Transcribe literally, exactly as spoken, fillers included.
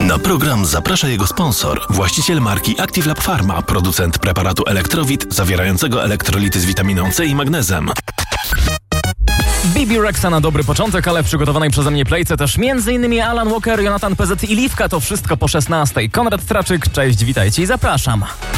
Na program zaprasza jego sponsor, właściciel marki Active Lab Pharma, producent preparatu Elektrowit zawierającego elektrolity z witaminą C i magnezem. Bibi Rexa na dobry początek, ale w przygotowanej przeze mnie playce też m.in. Alan Walker, Jonathan P Z i Liwka. To wszystko po szesnastej. Konrad Traczyk, cześć, witajcie i zapraszam.